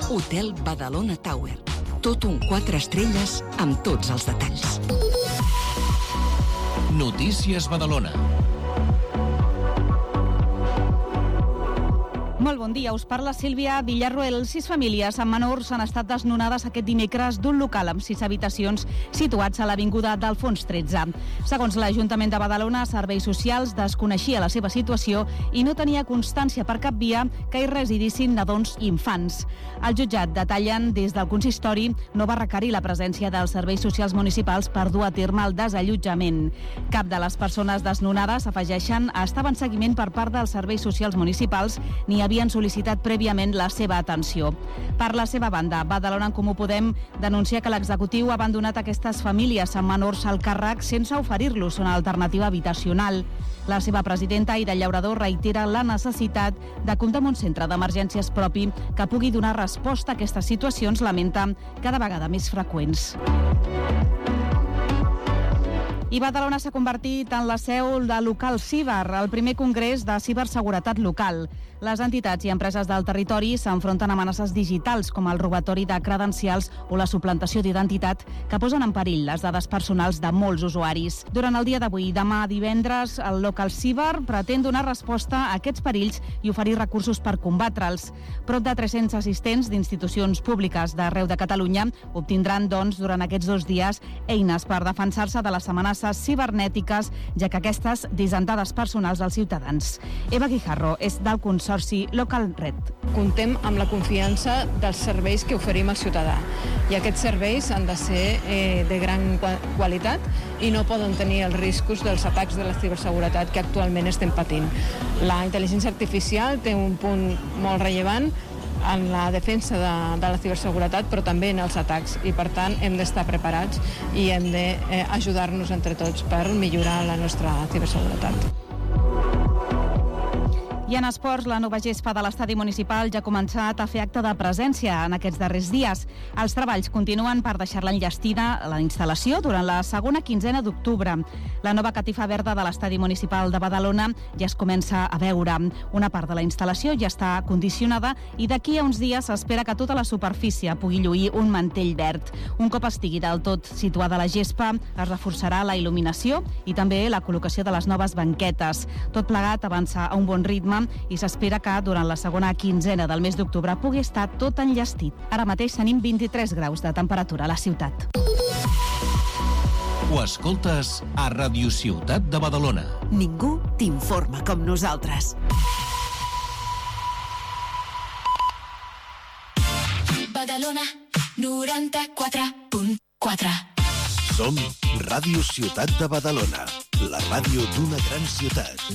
Hotel Badalona Tower. Tot un 4 estrelles amb tots els detalls. Notícies Badalona. Molt bon dia, us parla Sílvia Villarroel. 6 famílies amb menors han estat desnonades aquest dimecres d'un local amb 6 habitacions situats a l'avinguda d'Alfons XIII. Segons l'Ajuntament de Badalona, Serveis Socials desconeixia la seva situació i no tenia constància per cap via que hi residissin nadons i infants. El jutjat, detallen des del consistori, no va requerir la presència dels serveis socials municipals per dur a terme el desallotjament. Cap de les persones desnonades, afegeixen, estava en seguiment per part dels serveis socials municipals ni havien sol·licitat prèviament la seva atenció. Per la seva banda, Badalona en Comú Podem denuncia que l'executiu ha abandonat aquestes famílies amb menors al càrrec sense oferir-los una alternativa habitacional. La seva presidenta, Aida Llaurador, reitera la necessitat de comptar amb un centre d'emergències propi que pugui donar resposta a aquestes situacions, lamenta, cada vegada més freqüents. I Badalona s'ha convertit en la seu de Local Ciber, el primer congrés de ciberseguretat local. Les entitats i empreses del territori s'enfronten a amenaces digitals com el robatori de credencials o la suplantació d'identitat que posen en perill les dades personals de molts usuaris. Durant el dia d'avui, demà divendres, el Local Ciber pretén donar resposta a aquests perills i oferir recursos per combatre'ls. Prop de 300 assistents d'institucions públiques d'arreu de Catalunya obtindran, doncs, durant aquests 2 dies eines per defensar-se de les amenaces cibernètiques, ja que aquestes disen dades personals dels ciutadans. Eva Guijarro és del Consorci Local Red. Contem amb la confiança dels serveis que oferim al ciutadà i aquests serveis han de ser de gran qualitat i no poden tenir els riscos dels atacs de la ciberseguretat que actualment estem patint. La intel·ligència artificial té un punt molt rellevant en la defensa de la ciberseguretat, però també en els atacs, i per tant hem d'estar preparats i hem d'ajudar-nos entre tots per millorar la nostra ciberseguretat. I en esports, la nova gespa de l'estadi municipal ja ha començat a fer acte de presència en aquests darrers dies. Els treballs continuen per deixar-la enllestida a la instal·lació durant la segona quinzena d'octubre. La nova catifa verda de l'estadi municipal de Badalona ja es comença a veure. Una part de la instal·lació ja està condicionada i d'aquí a uns dies s'espera que tota la superfície pugui lluir un mantell verd. Un cop estigui del tot situada la gespa, es reforçarà la il·luminació i també la col·locació de les noves banquetes. Tot plegat avança a un bon ritme i s'espera que durant la segona quinzena del mes d'octubre pugui estar tot enllestit. Ara mateix tenim 23 graus de temperatura a la ciutat. Ho escoltes a Ràdio Ciutat de Badalona. Ningú t'informa com nosaltres. Badalona 94.4. Som Ràdio Ciutat de Badalona, la ràdio d'una gran ciutat.